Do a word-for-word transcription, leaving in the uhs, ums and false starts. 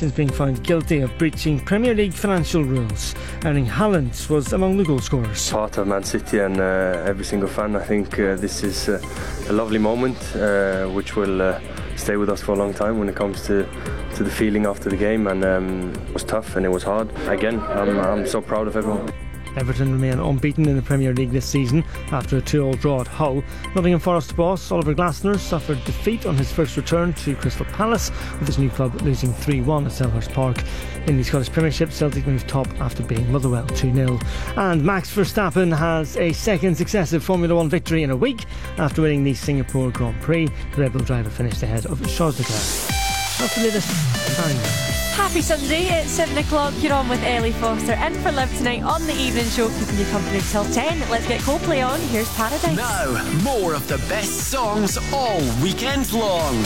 since being found guilty of breaching Premier League financial rules. Erling Haaland was among the goal scorers. Part of Man City and uh, every single fan, I think uh, this is uh, a lovely moment uh, which will uh, stay with us for a long time when it comes to, to the feeling after the game, and um, it was tough and it was hard. Again, I'm, I'm so proud of everyone. Everton remain unbeaten in the Premier League this season after a two all draw at Hull. Nottingham Forest boss Oliver Glasner suffered defeat on his first return to Crystal Palace, with his new club losing three one at Selhurst Park. In the Scottish Premiership, Celtic moved top after beating Motherwell two nil. And Max Verstappen has a second successive Formula one victory in a week after winning the Singapore Grand Prix. The Red Bull driver finished ahead of Charles Leclerc. That's the latest time. Happy Sunday, it's seven o'clock, you're on with Ellie Foster in for Liv tonight on the evening show, keeping you company till ten. Let's get Coldplay on, here's Paradise. Now, more of the best songs all weekend long.